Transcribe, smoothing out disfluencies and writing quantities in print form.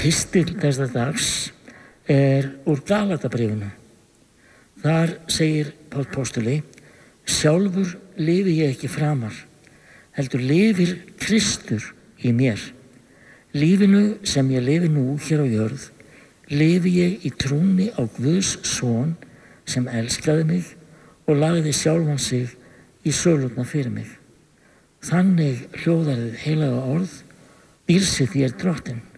Pistill þessa dags úr Galatabréfinu. Þar segir Páll postuli: sjálfur lifi ég ekki framar, heldur lifir Kristur í mér. Lífinu sem ég lifi nú hér á jörð, lifi ég í trúnni á Guðs son sem elskaði mig og lagði sjálfan sig í sölurnar fyrir mig. Þannig hljóðar hið heilaga orð: Býrsi þér Drottinn.